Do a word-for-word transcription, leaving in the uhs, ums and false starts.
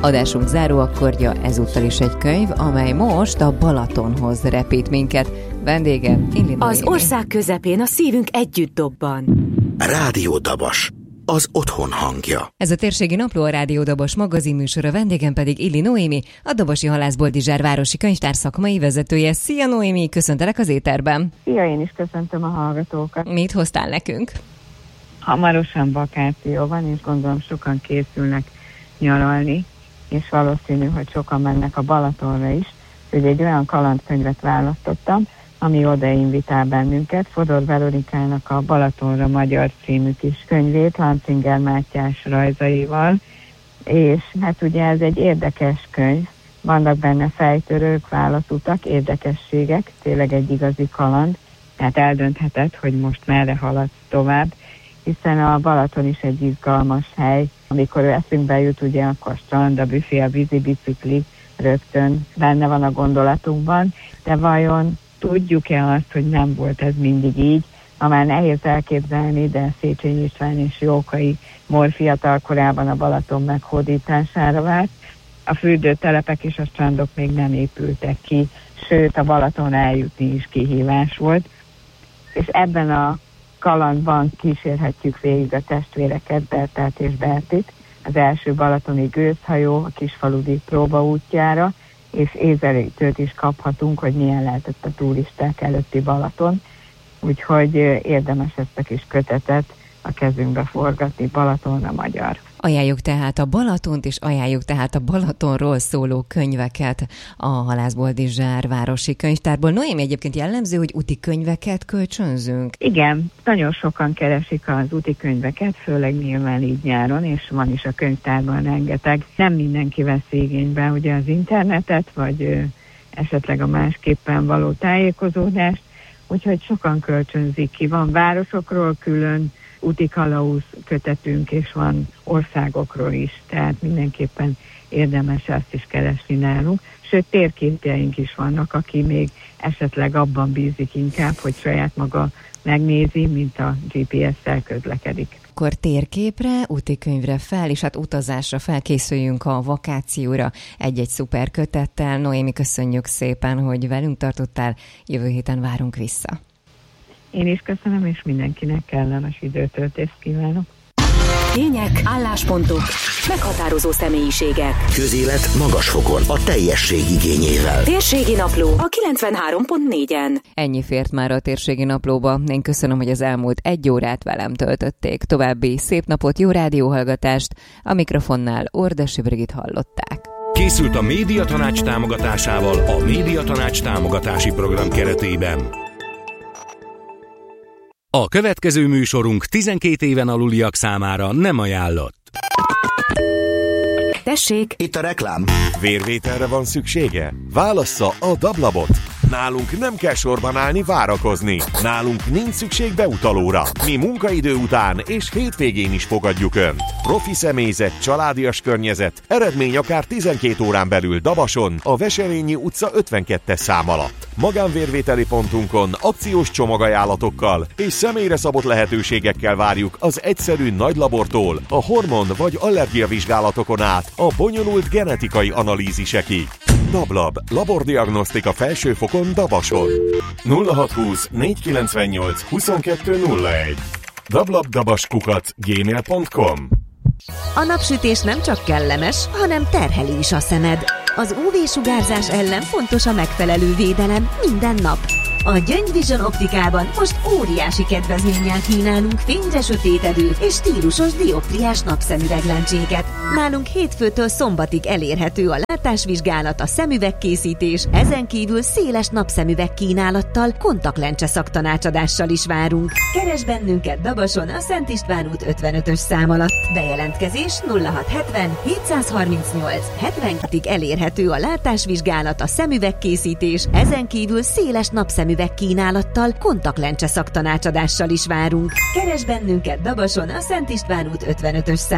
Adásunk záró akkordja ezúttal is egy könyv, amely most a Balatonhoz repít minket. Vendége Illi Noémi. Az ország közepén a szívünk együtt dobban. Rádió Dabas, az otthon hangja. Ez a térségi napló, a Rádió Dabas magazinműsora, vendégem pedig Illi Noémi, a Dobasi Halászboldizsár városi könyvtár szakmai vezetője. Szia Noémi, köszöntelek az éterben. Szia, én is köszöntöm a hallgatókat. Mit hoztál nekünk? Hamarosan vakáció van, és gondolom sokan készülnek nyaralni, és valószínű, hogy sokan mennek a Balatonra is. Úgyhogy egy olyan kalandkönyvet választottam, ami oda invitál bennünket. Fodor Veronikának a Balatonra magyar című kis könyvét, Lancinger Mátyás rajzaival, és hát ugye ez egy érdekes könyv, vannak benne fejtörők, válaszutak, érdekességek, tényleg egy igazi kaland, tehát eldöntheted, hogy most merre haladsz tovább, hiszen a Balaton is egy izgalmas hely. Amikor eszünkbe jut, ugye akkor strand, a büfé, a vízi bicikli rögtön benne van a gondolatunkban, de vajon tudjuk-e azt, hogy nem volt ez mindig így? Ma már nehéz elképzelni, de Széchenyi István és Jókai Mór fiatal korában a Balaton meghódítására várt. A fürdőtelepek és a strandok még nem épültek ki, sőt a Balatonra eljutni is kihívás volt. És ebben a kalandban kísérhetjük végig a testvéreket, Bertát és Bertit, az első balatoni gőzhajó a kisfaludi próbaútjára, és észrevételt is kaphatunk, hogy milyen lehetett a turisták előtti Balaton. Úgyhogy érdemes ezt a kis kötetet a kezünkbe forgatni, Balatonra magyar. Ajánljuk tehát a Balatont, és ajánljuk tehát a Balatonról szóló könyveket a Halászboldizsár városi könyvtárból. Noémi, egyébként jellemző, hogy úti könyveket kölcsönzünk? Igen, nagyon sokan keresik az úti könyveket, főleg nyilván így nyáron, és van is a könyvtárban rengeteg. Nem mindenki vesz igénybe ugye az internetet, vagy ö, esetleg a másképpen való tájékozódást, úgyhogy sokan kölcsönzik ki. Van városokról külön úti kalauz kötetünk, és van országokról is, tehát mindenképpen érdemes ezt is keresni nálunk. Sőt, térképjeink is vannak, aki még esetleg abban bízik inkább, hogy saját maga megnézi, mint a gé pé es-szel közlekedik. Akkor térképre, útikönyvre fel, és hát utazásra felkészüljünk a vakációra egy-egy szuper kötettel. Noémi, köszönjük szépen, hogy velünk tartottál, jövő héten várunk vissza. Én is köszönöm, és mindenkinek kellemes időtöltést kívánok. Tények, álláspontok, meghatározó személyiségek. Közélet magas fokon, a teljesség igényével. Térségi napló a kilencvenhárom pont négyen. Ennyi fért már a Térségi naplóba. Én köszönöm, hogy az elmúlt egy órát velem töltötték. További szép napot, jó rádióhallgatást. A mikrofonnál Ordasi Brigit hallották. Készült a Médiatanács támogatásával a Médiatanács támogatási program keretében. A következő műsorunk tizenkét éven aluliak számára nem ajánlott. Tessék! Itt a reklám. Vérvételre van szüksége? Válassza a Dablabot. Nálunk nem kell sorban állni, várakozni. Nálunk nincs szükség beutalóra. Mi munkaidő után és hétvégén is fogadjuk Önt. Profi személyzet, családias környezet, eredmény akár tizenkét órán belül Dabason, a Veselényi utca ötvenkettes szám alatt. Magánvérvételi pontunkon akciós csomagajánlatokkal és személyre szabott lehetőségekkel várjuk az egyszerű nagylabortól a hormon vagy allergiavizsgálatokon át a bonyolult genetikai analízisekig. Dablab, labordiagnosztika felsőfokon Dabason. nulla hatszázhúsz négyszázkilencvennyolc huszonkettő nulla egy dablabdabaskukac gmail pont com. A napsütés nem csak kellemes, hanem terheli is a szemed. Az ú vé-sugárzás ellen fontos a megfelelő védelem minden nap. A Gyöngyvision optikában most óriási kedvezménnyel kínálunk fényre sötétedő és stílusos dioptriás napszemüveglencséket. Nálunk hétfőtől szombatig elérhető a látásvizsgálat, a szemüvegkészítés, ezen kívül széles napszemüveg kínálattal, kontaktlencse szaktanácsadással is várunk. Keresd bennünket Dabason a Szent István út ötvenötös szám alatt. Bejelentkezés nulla hat hetven hétszázharmincnyolc hetvenkettőig elérhető a látásvizsgálat, a szemüvegkészítés, ezen kívül széles napszemüveg kínálattal, kontaktlencse szaktanácsadással is várunk. Keresd bennünket Dabason a Szent István út ötvenötös szám